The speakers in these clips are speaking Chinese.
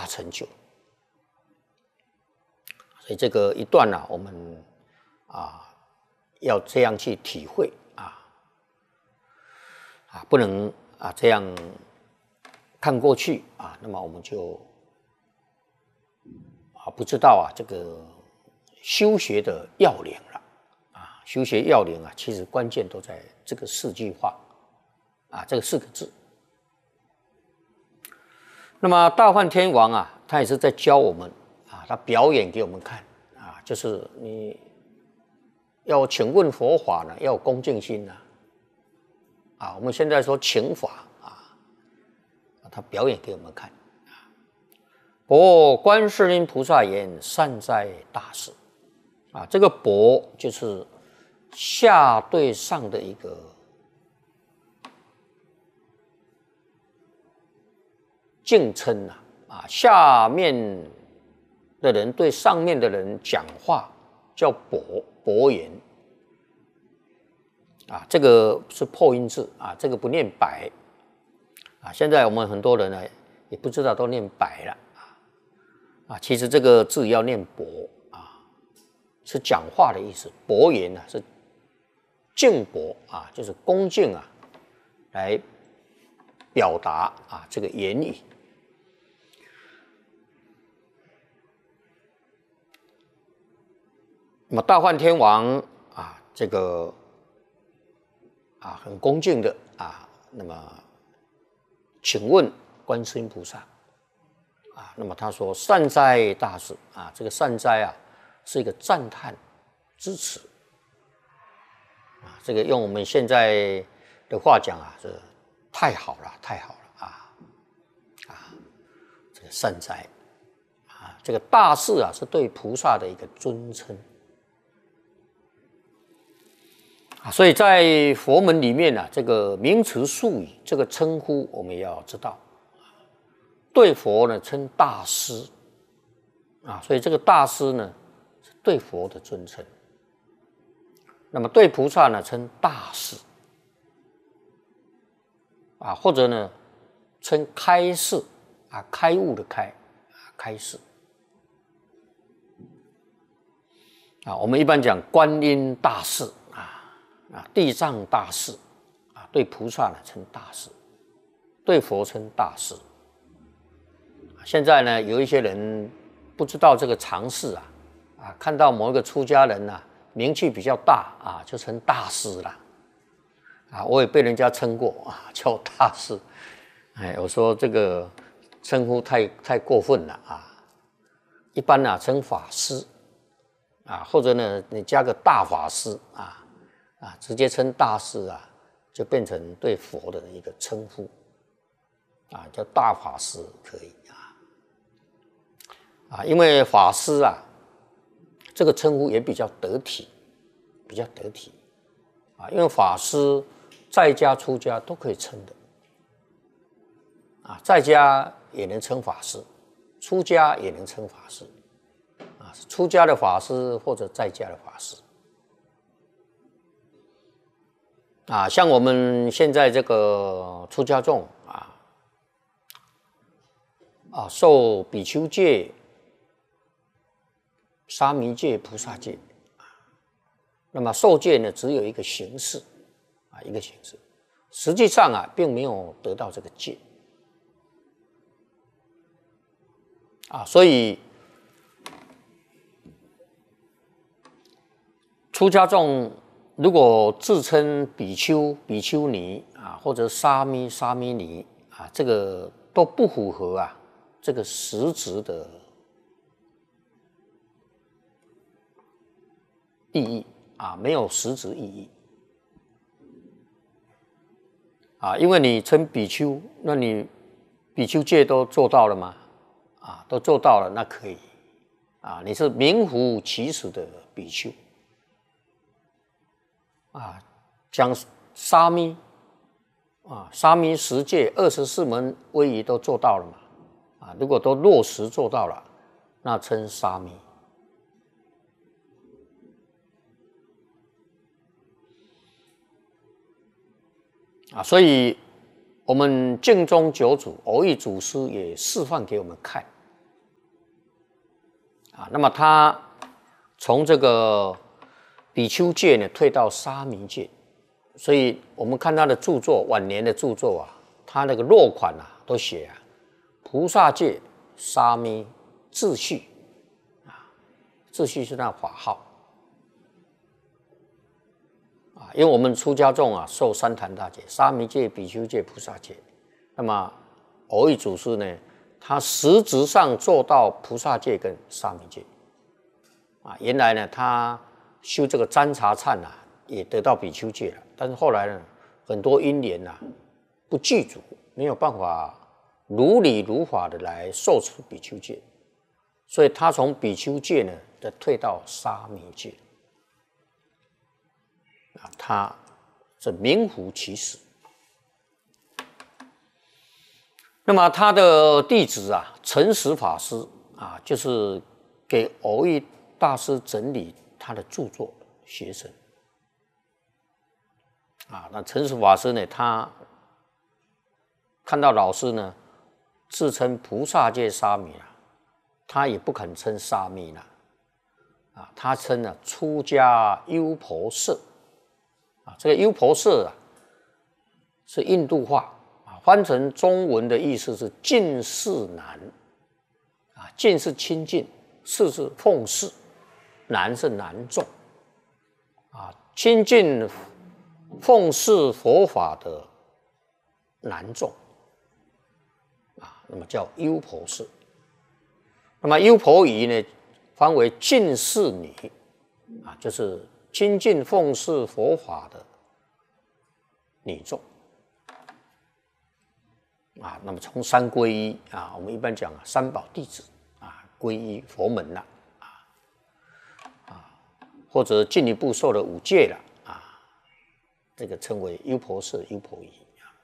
成就。所以这个一段我们要这样去体会不能这样看过去那么我们就不知道这个修学的要领了修学要领其实关键都在这个4句话这个4个字。那么大梵天王他也是在教我们他表演给我们看就是你要请问佛法呢，要有恭敬心我们现在说请法他表演给我们看佛观世音菩萨言：善哉大士这个佛就是下对上的一个敬称下面的人对上面的人讲话叫薄言这个是破音字这个不念白现在我们很多人呢也不知道都念白了其实这个字要念薄是讲话的意思。薄言是敬薄就是恭敬来表达这个言语。那么大梵天王这个很恭敬的那么请问观世音菩萨那么他说：善哉大士这个善哉是一个赞叹支持这个用我们现在的话讲是太好了太好了这个善哉这个大士是对菩萨的一个尊称所以在佛门里面这个名词术语这个称呼我们也要知道。对佛呢称大师所以这个大师呢是对佛的尊称。那么对菩萨呢称大士或者呢称开示开悟的开示我们一般讲观音大士地藏大士对菩萨呢称大士，对佛称大士。现在呢有一些人不知道这个常识看到某一个出家人名气比较大就称大师了我也被人家称过叫大师我说这个称呼太过分了一般称法师或者呢你加个大法师直接称大师就变成对佛的一个称呼叫大法师可以因为法师这个称呼也比较得体因为法师在家出家都可以称的在家也能称法师，出家也能称法师出家的法师或者在家的法师像我们现在这个出家众受比丘戒、沙弥戒、菩萨戒那么受戒呢只有一个形式一个形式，实际上并没有得到这个戒所以出家众如果自称比丘、比丘尼或者沙弥、沙弥尼这个都不符合这个实质的意义没有实质意义因为你称比丘，那你比丘戒都做到了吗？都做到了，那可以你是名副其实的比丘讲沙弥沙弥十戒24门威仪都做到了嘛如果都落实做到了，那称沙弥所以我们净宗九祖蕅益祖师也示范给我们看那么他从这个比丘戒呢退到沙弥戒，所以我们看他的著作，晚年的著作啊，他那个落款啊都写啊，菩萨戒、沙弥、秩序秩序是那法号因为我们出家众啊受三坛大戒，沙弥戒、比丘戒、菩萨戒。那么蕅益祖师呢，他实质上做到菩萨戒跟沙弥戒原来呢他修这个占茶忏也得到比丘戒了，但是后来呢很多因缘不具足，没有办法如理如法的来受持比丘戒，所以他从比丘戒呢再退到沙弥戒他是名副其实。那么他的弟子诚实法师就是给蕅益大师整理他的著作学生那诚实法师呢，他看到老师呢自称菩萨戒沙弥他也不肯称沙弥了他称出家优婆塞这个优婆塞是印度话翻成中文的意思是近侍男近是亲近，侍是奉侍，男是男众亲近奉侍佛法的男众那么叫优婆塞。那么优婆夷呢翻为近侍女就是亲近奉侍佛法的女众那么从三皈依我们一般讲三宝弟子皈依佛门了或者进一步受了五戒了这个称为优婆塞、优婆夷。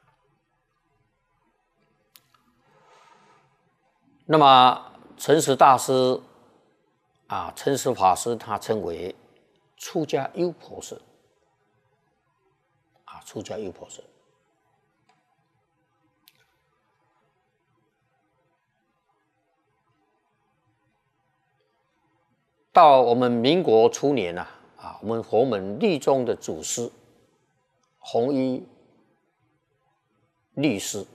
那么诚实大师诚实法师他称为出家优婆塞出家优婆塞。到我们民国初年我们佛门律宗的祖师弘一律师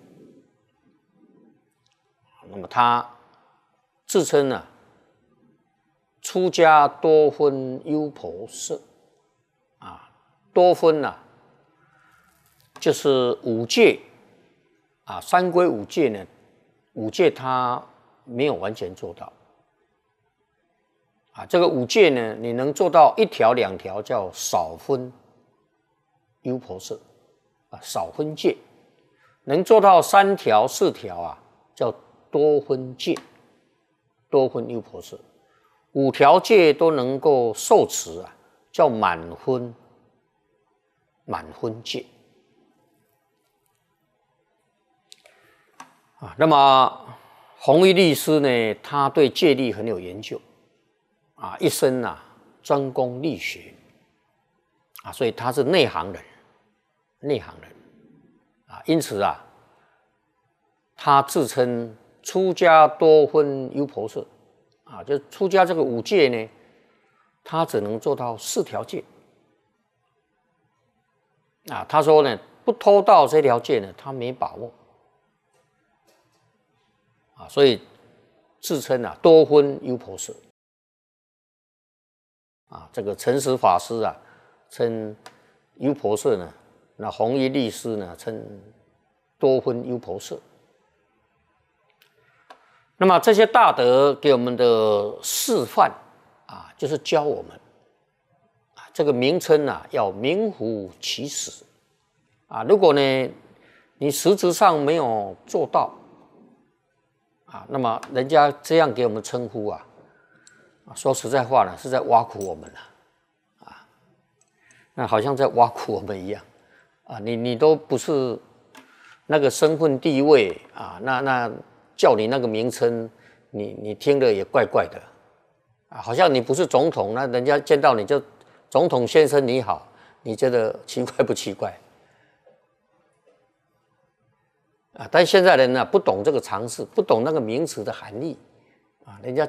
那么他自称出家多分优婆塞多分就是五戒三皈五戒呢，五戒他没有完全做到这个五戒呢，你能做到一条两条叫少分优婆塞少分戒，能做到三条四条叫多分戒，多分优婆塞，五条戒都能够受持叫满分戒那么弘一律师呢，他对戒律很有研究一生专攻律学所以他是内行人因此他自称出家多分优婆塞就出家这个五戒呢，他只能做到四条戒他说呢，不偷盗这条戒呢，他没把握所以自称多分优婆塞这个诚实法师称优婆塞呢，那弘一律师呢称多分优婆塞。那么这些大德给我们的示范就是教我们这个名称要名副其实如果呢你实质上没有做到那么人家这样给我们称呼说实在话呢，是在挖苦我们了那好像在挖苦我们一样你都不是那个身份地位那叫你那个名称，你听了也怪怪的好像你不是总统，那人家见到你就总统先生你好，你觉得奇怪不奇怪但现在人不懂这个常识，不懂那个名词的含义人家